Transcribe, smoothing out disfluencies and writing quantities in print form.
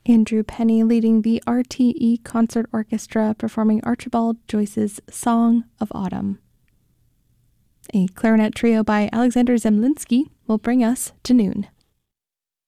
Andrew Penny leading the RTE Concert Orchestra performing Archibald Joyce's Song of Autumn. A clarinet trio by Alexander Zemlinsky will bring us to noon.